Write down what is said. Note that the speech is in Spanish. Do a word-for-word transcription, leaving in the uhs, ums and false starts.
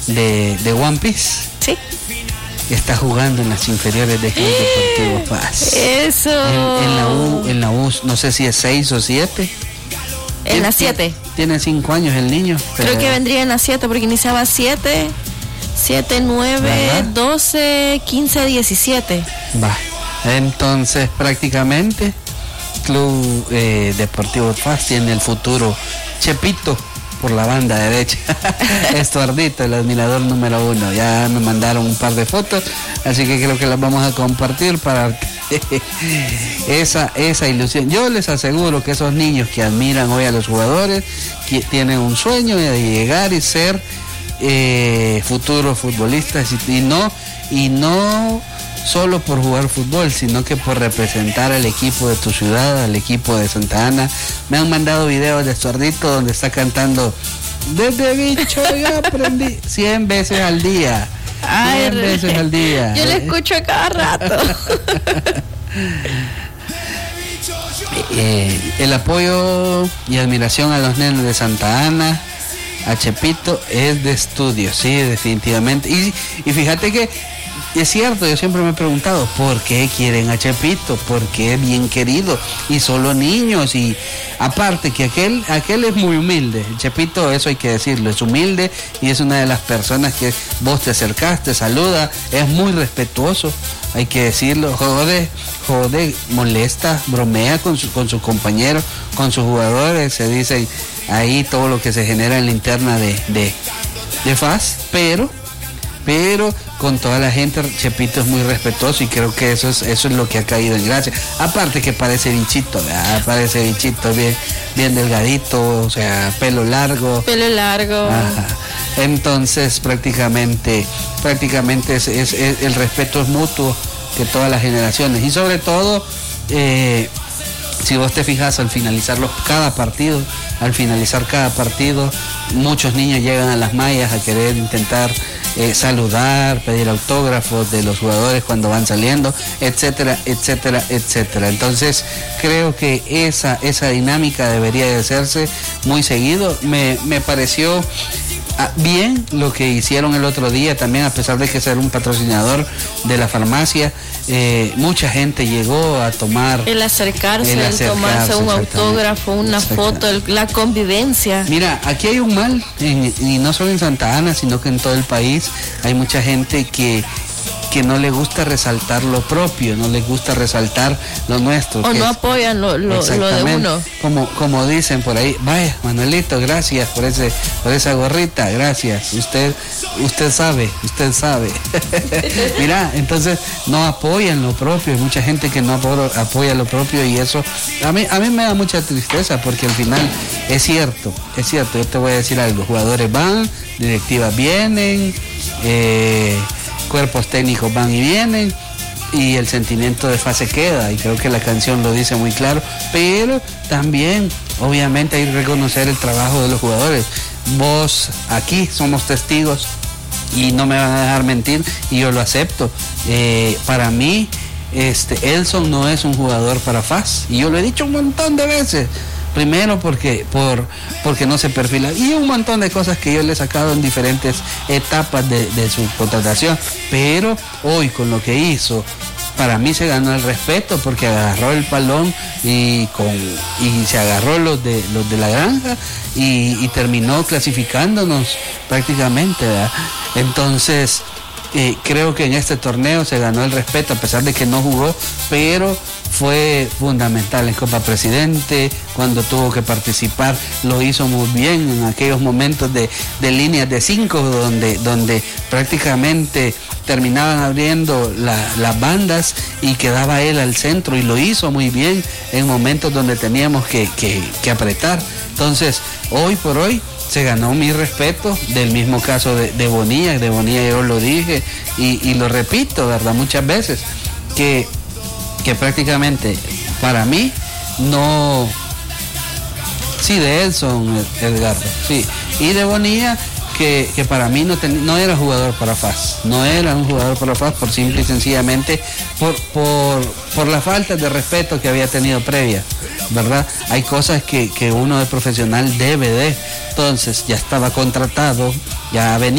de, de One Piece. Sí. Está jugando en las inferiores de Club Deportivo Paz. Eso. En, en la U, en la U, no sé si es seis o siete. En la siete. Tiene cinco años el niño. Creo que vendría en la siete porque iniciaba siete, siete, nueve, doce, quince, diecisiete. Va. Entonces prácticamente Club eh, Deportivo Paz tiene el futuro. Chepito por la banda derecha. Estuardito, el admirador número uno. Ya me mandaron un par de fotos, así que creo que las vamos a compartir para esa, esa ilusión. Yo les aseguro que esos niños que admiran hoy a los jugadores, que tienen un sueño de llegar y ser eh, futuros futbolistas y, y no, y no solo por jugar fútbol, sino que por representar al equipo de tu ciudad, al equipo de Santa Ana. Me han mandado videos de Estuardito donde está cantando "Desde bicho ya aprendí" cien veces al día. cien veces al día. Yo le escucho a cada rato. eh, el apoyo y admiración a los nenes de Santa Ana, a Chepito, es de estudio, sí, definitivamente. Y, y fíjate que es cierto, yo siempre me he preguntado por qué quieren a Chepito, porque es bien querido y solo niños, y aparte que aquel aquel es muy humilde. Chepito, eso hay que decirlo, es humilde y es una de las personas que vos te acercás, te saluda, es muy respetuoso, hay que decirlo. Jode, jode, molesta, bromea con su, con sus compañeros, con sus jugadores, se dicen ahí todo lo que se genera en la interna de, de, de F A S, pero pero con toda la gente Chepito es muy respetuoso y creo que eso es eso es lo que ha caído en gracia. Aparte que parece bichito, ¿verdad? Parece bichito, bien, bien delgadito, o sea, pelo largo. Pelo largo. Ajá. Entonces prácticamente, prácticamente es, es, es, el respeto es mutuo de todas las generaciones. Y sobre todo, eh, si vos te fijas al finalizar los, cada partido, al finalizar cada partido, muchos niños llegan a las mallas a querer intentar eh, saludar, pedir autógrafos de los jugadores cuando van saliendo, etcétera, etcétera, etcétera. Entonces creo que esa, esa dinámica debería de hacerse muy seguido. Me, me pareció bien lo que hicieron el otro día también, a pesar de que ser un patrocinador de la farmacia, eh, mucha gente llegó a tomar el acercarse, el, acercarse, el tomarse un autógrafo, una foto, el, la convivencia. Mira, aquí hay un mal, en, y no solo en Santa Ana, sino que en todo el país hay mucha gente que que no le gusta resaltar lo propio, no les gusta resaltar lo nuestro. O no es, apoyan lo, lo, lo de uno. Como, como dicen por ahí, vaya, Manuelito, gracias por ese, por esa gorrita, gracias. Usted, usted sabe, usted sabe. Mira, entonces no apoyan lo propio, hay mucha gente que no apoya lo propio y eso a mí, a mí me da mucha tristeza porque al final es cierto, es cierto, yo te voy a decir algo, jugadores van, directivas vienen, eh, cuerpos técnicos van y vienen y el sentimiento de F A S se queda, y creo que la canción lo dice muy claro, pero también obviamente hay que reconocer el trabajo de los jugadores. Vos aquí somos testigos y no me van a dejar mentir y yo lo acepto. Eh, para mí este Elson no es un jugador para F A S y yo lo he dicho un montón de veces. Primero porque por porque no se perfila y un montón de cosas que yo le he sacado en diferentes etapas de, de su contratación, pero hoy con lo que hizo para mí se ganó el respeto porque agarró el balón y con y se agarró los de los de la granja y, y terminó clasificándonos prácticamente, ¿verdad? Entonces eh, creo que en este torneo se ganó el respeto a pesar de que no jugó, pero fue fundamental en Copa Presidente, cuando tuvo que participar lo hizo muy bien en aquellos momentos de, de líneas de cinco donde, donde prácticamente terminaban abriendo la, las bandas y quedaba él al centro y lo hizo muy bien en momentos donde teníamos que, que, que apretar. Entonces hoy por hoy se ganó mi respeto, del mismo caso de, de Bonilla, de Bonilla yo lo dije y, y lo repito, ¿verdad? Muchas veces que que prácticamente para mí no, sí, de Elson, Edgardo, sí, y de Bonilla que, que para mí no, ten, no era jugador para F A S, no era un jugador para F A S por simple y sencillamente por, por, por la falta de respeto que había tenido previa, ¿verdad? Hay cosas que, que uno de profesional debe de, entonces ya estaba contratado, ya venía